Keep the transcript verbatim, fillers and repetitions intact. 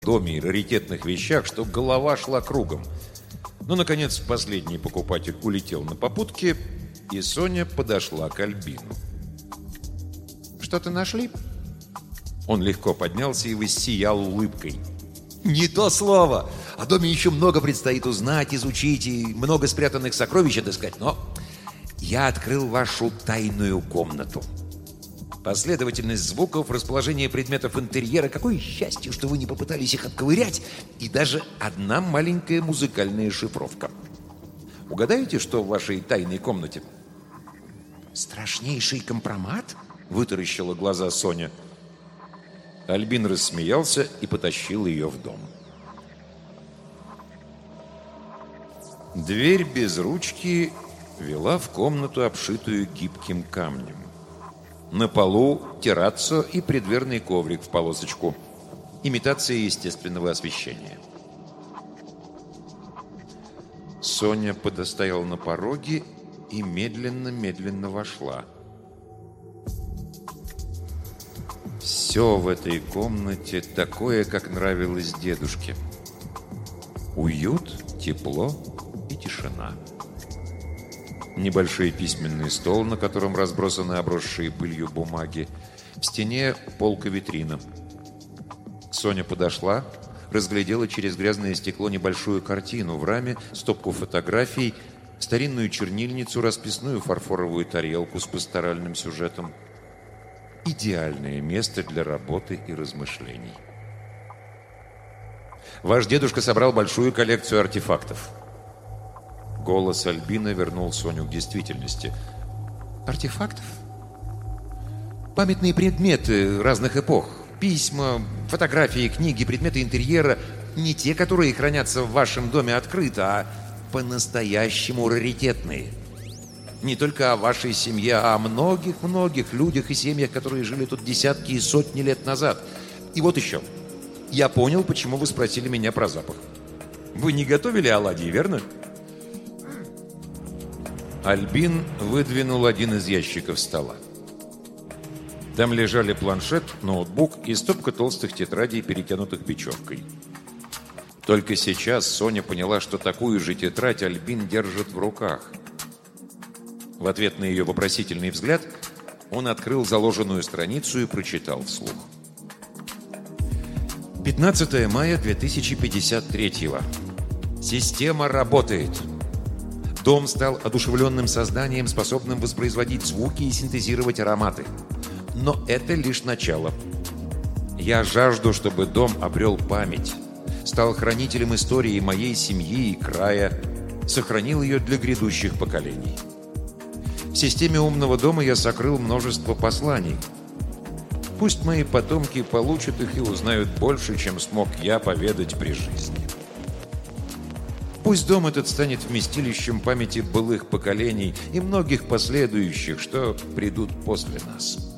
доме и раритетных вещах, что голова шла кругом. Но, наконец, последний покупатель улетел на попутке, и Соня подошла к Альбину. «Что-то нашли?» Он легко поднялся и воссиял улыбкой. «Не то слово! О доме еще много предстоит узнать, изучить и много спрятанных сокровищ отыскать, но я открыл вашу тайную комнату. Последовательность звуков, расположение предметов интерьера. Какое счастье, что вы не попытались их отковырять. И даже одна маленькая музыкальная шифровка. Угадаете, что в вашей тайной комнате?» «Страшнейший компромат?» — вытаращила глаза Соня. Альбин рассмеялся и потащил ее в дом. Дверь без ручки вела в комнату, обшитую гибким камнем. На полу терраццо и предверный коврик в полосочку. Имитация естественного освещения. Соня подостояла на пороге и медленно-медленно вошла. Все в этой комнате такое, как нравилось дедушке. Уют, тепло и тишина. Небольшой письменный стол, на котором разбросаны обросшие пылью бумаги. В стене полка-витрина. Соня подошла, разглядела через грязное стекло небольшую картину в раме, стопку фотографий, старинную чернильницу, расписную фарфоровую тарелку с пасторальным сюжетом. Идеальное место для работы и размышлений. Ваш дедушка собрал большую коллекцию артефактов. Голос Альбина вернул Соню к действительности. «Артефактов?» Памятные предметы разных эпох. Письма, фотографии, книги, предметы интерьера. Не те, которые хранятся в вашем доме открыто, а по-настоящему раритетные. Не только о вашей семье, а о многих-многих людях и семьях, которые жили тут десятки и сотни лет назад. И вот еще. Я понял, почему вы спросили меня про запах. Вы не готовили оладьи, верно? Альбин выдвинул один из ящиков стола. Там лежали планшет, ноутбук и стопка толстых тетрадей, перетянутых бечевкой. Только сейчас Соня поняла, что такую же тетрадь Альбин держит в руках. В ответ на ее вопросительный взгляд он открыл заложенную страницу и прочитал вслух. пятнадцатое мая две тысячи пятьдесят третьего. Система работает. Дом стал одушевленным созданием, способным воспроизводить звуки и синтезировать ароматы. Но это лишь начало. Я жажду, чтобы дом обрел память, стал хранителем истории моей семьи и края, сохранил ее для грядущих поколений. В системе умного дома я сокрыл множество посланий. Пусть мои потомки получат их и узнают больше, чем смог я поведать при жизни. Пусть дом этот станет вместилищем памяти былых поколений и многих последующих, что придут после нас.